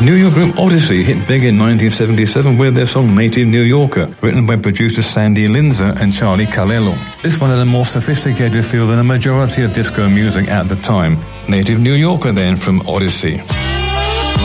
New York group Odyssey hit big in 1977 with their song Native New Yorker, written by producer Sandy Linzer and Charlie Calello. This one had a more sophisticated feel than a majority of disco music at the time. Native New Yorker then from Odyssey.